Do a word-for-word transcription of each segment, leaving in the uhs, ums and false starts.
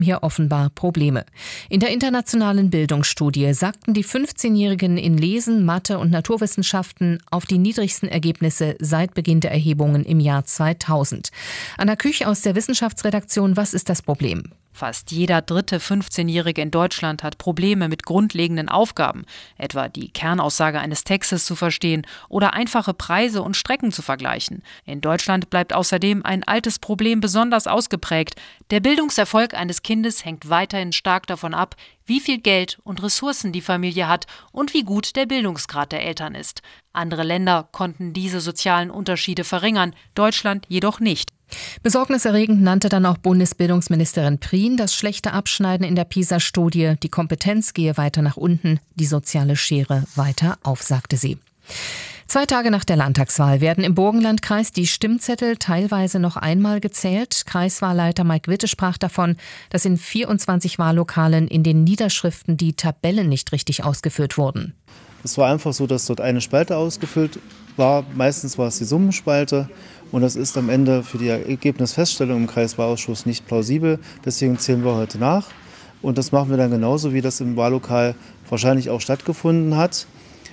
hier offenbar Probleme. In der internationalen Bildungsstudie sagten die fünfzehnjährigen in Lesen, Mathe und Naturwissenschaften auf die niedrigsten Ergebnisse seit Beginn der Erhebungen im Jahr zweitausend. Anna Küch aus der Wissenschaftsredaktion, was ist das Problem? Fast jeder dritte fünfzehnjährige in Deutschland hat Probleme mit grundlegenden Aufgaben, etwa die Kernaussage eines Textes zu verstehen oder einfache Preise und Strecken zu vergleichen. In Deutschland bleibt außerdem ein altes Problem besonders ausgeprägt. Der Bildungserfolg eines Kindes hängt weiterhin stark davon ab, wie viel Geld und Ressourcen die Familie hat und wie gut der Bildungsgrad der Eltern ist. Andere Länder konnten diese sozialen Unterschiede verringern, Deutschland jedoch nicht. Besorgniserregend nannte dann auch Bundesbildungsministerin Prien das schlechte Abschneiden in der PISA-Studie. Die Kompetenz gehe weiter nach unten, die soziale Schere weiter auf, sagte sie. Zwei Tage nach der Landtagswahl werden im Burgenlandkreis die Stimmzettel teilweise noch einmal gezählt. Kreiswahlleiter Mike Witte sprach davon, dass in vierundzwanzig Wahllokalen in den Niederschriften die Tabellen nicht richtig ausgefüllt wurden. Es war einfach so, dass dort eine Spalte ausgefüllt war. Meistens war es die Summenspalte. Und das ist am Ende für die Ergebnisfeststellung im Kreiswahlausschuss nicht plausibel. Deswegen zählen wir heute nach. Und das machen wir dann genauso, wie das im Wahllokal wahrscheinlich auch stattgefunden hat.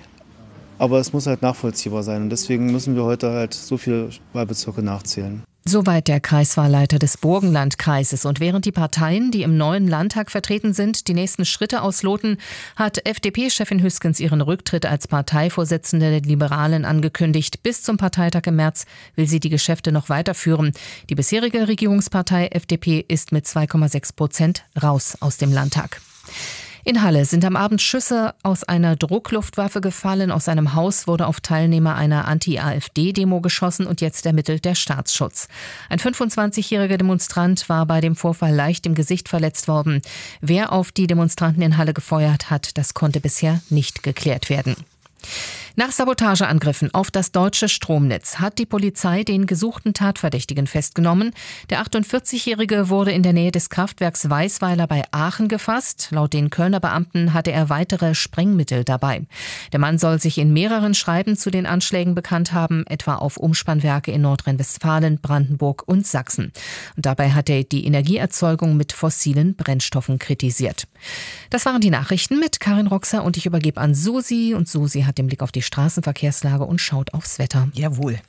Aber es muss halt nachvollziehbar sein. Und deswegen müssen wir heute halt so viele Wahlbezirke nachzählen. Soweit der Kreiswahlleiter des Burgenlandkreises. Und während die Parteien, die im neuen Landtag vertreten sind, die nächsten Schritte ausloten, hat F D P-Chefin Hüskens ihren Rücktritt als Parteivorsitzende der Liberalen angekündigt. Bis zum Parteitag im März will sie die Geschäfte noch weiterführen. Die bisherige Regierungspartei F D P ist mit zwei Komma sechs Prozent raus aus dem Landtag. In Halle sind am Abend Schüsse aus einer Druckluftwaffe gefallen. Aus einem Haus wurde auf Teilnehmer einer Anti-AfD-Demo geschossen und jetzt ermittelt der Staatsschutz. Ein fünfundzwanzigjähriger Demonstrant war bei dem Vorfall leicht im Gesicht verletzt worden. Wer auf die Demonstranten in Halle gefeuert hat, das konnte bisher nicht geklärt werden. Nach Sabotageangriffen auf das deutsche Stromnetz hat die Polizei den gesuchten Tatverdächtigen festgenommen. Der achtundvierzigjährige wurde in der Nähe des Kraftwerks Weisweiler bei Aachen gefasst. Laut den Kölner Beamten hatte er weitere Sprengmittel dabei. Der Mann soll sich in mehreren Schreiben zu den Anschlägen bekannt haben, etwa auf Umspannwerke in Nordrhein-Westfalen, Brandenburg und Sachsen. Und dabei hat er die Energieerzeugung mit fossilen Brennstoffen kritisiert. Das waren die Nachrichten mit Karin Roxer und ich übergebe an Susi. Und Susi hat den Blick auf die Straßenverkehrslage und schaut aufs Wetter. Jawohl.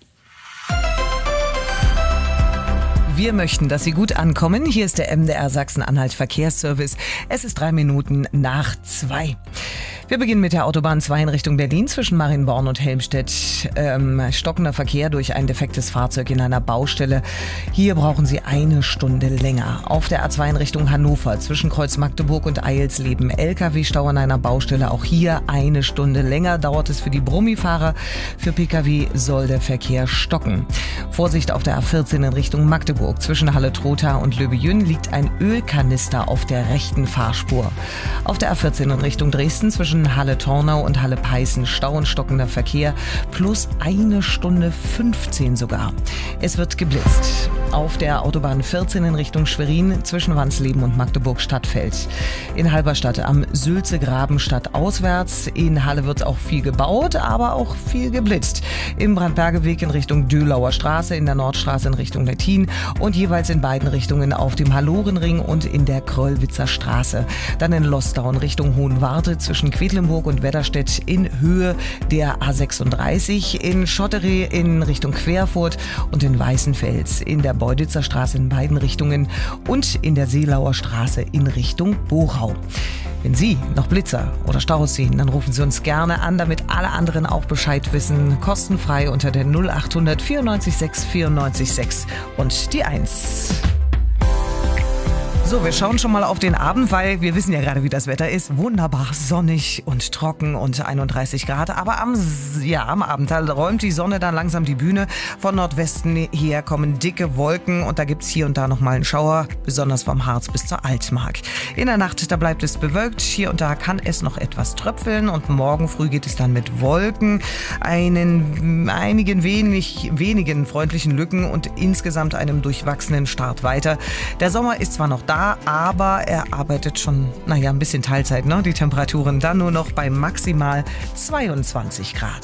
Wir möchten, dass Sie gut ankommen. Hier ist der M D R Sachsen-Anhalt Verkehrsservice. Es ist drei Minuten nach zwei. Wir beginnen mit der Autobahn zwei in Richtung Berlin zwischen Marienborn und Helmstedt. Ähm, stockender Verkehr durch ein defektes Fahrzeug in einer Baustelle. Hier brauchen Sie eine Stunde länger. Auf der A zwei in Richtung Hannover zwischen Kreuz Magdeburg und Eilsleben. L K W-Stau an einer Baustelle. Auch hier eine Stunde länger dauert es für die Brummifahrer. Für P K W soll der Verkehr stocken. Vorsicht auf der A vierzehn in Richtung Magdeburg. Zwischen Halle-Trotha und Löbejün liegt ein Ölkanister auf der rechten Fahrspur. Auf der A vierzehn in Richtung Dresden zwischen Halle-Tornau und Halle-Peißen Stau und stockender Verkehr plus eine Stunde fünfzehn sogar. Es wird geblitzt. Auf der Autobahn vierzehn in Richtung Schwerin zwischen Wansleben und Magdeburg-Stadtfeld. In Halberstadt am Sülze-Graben stadtauswärts. In Halle wird auch viel gebaut, aber auch viel geblitzt. Im Brandbergeweg in Richtung Dölauer Straße, in der Nordstraße in Richtung Lettin und jeweils in beiden Richtungen auf dem Hallorenring und in der Kröllwitzer Straße. Dann in Losdau in Richtung Hohenwarte zwischen Quedlinburg und Wedderstedt in Höhe der A sechsunddreißig, in Schotteree in Richtung Querfurt und in Weißenfels in der Beuditzer Straße in beiden Richtungen und in der Seelauer Straße in Richtung Bochau. Wenn Sie noch Blitzer oder Staus sehen, dann rufen Sie uns gerne an, damit alle anderen auch Bescheid wissen. Kostenfrei unter der null achthundert vierundneunzig sechs vierundneunzig sechs und die eins. So, wir schauen schon mal auf den Abend, weil wir wissen ja gerade, wie das Wetter ist. Wunderbar sonnig und trocken und einunddreißig Grad. Aber am, ja, am Abend da räumt die Sonne dann langsam die Bühne. Von Nordwesten her kommen dicke Wolken und da gibt's hier und da noch mal einen Schauer, besonders vom Harz bis zur Altmark. In der Nacht, da bleibt es bewölkt. Hier und da kann es noch etwas tröpfeln und morgen früh geht es dann mit Wolken, einen, einigen wenig, wenigen freundlichen Lücken und insgesamt einem durchwachsenen Start weiter. Der Sommer ist zwar noch da, aber er arbeitet schon, naja, ein bisschen Teilzeit, ne? Die Temperaturen dann nur noch bei maximal zweiundzwanzig Grad.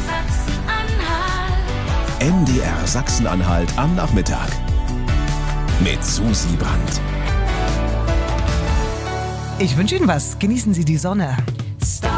M D R Sachsen-Anhalt am Nachmittag. mit Susi Brandt. Ich wünsche Ihnen was. Genießen Sie die Sonne.